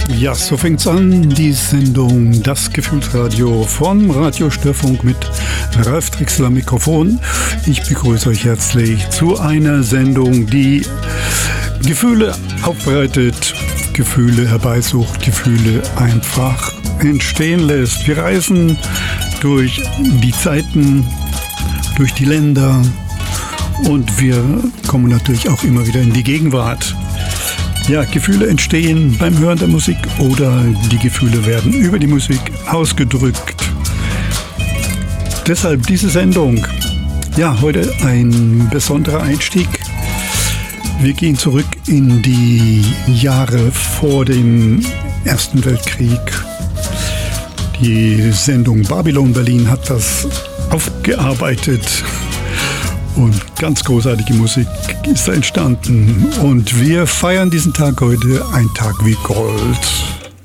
Ja, so fängt's an, die Sendung Das Gefühlsradio von Radio Störfunk mit Ralf Drechsler am Mikrofon. Ich begrüße euch herzlich zu einer Sendung, die Gefühle aufbereitet, Gefühle herbeisucht, Gefühle einfach entstehen lässt. Wir reisen durch die Zeiten, durch die Länder und wir kommen natürlich auch immer wieder in die Gegenwart. Ja, Gefühle entstehen beim Hören der Musik oder die Gefühle werden über die Musik ausgedrückt. Deshalb diese Sendung. Ja, heute ein besonderer Einstieg. Wir gehen zurück in die Jahre vor dem Ersten Weltkrieg. Die Sendung Babylon Berlin hat das aufgearbeitet. Und ganz großartige Musik ist da entstanden. Und wir feiern diesen Tag heute, ein Tag wie Gold.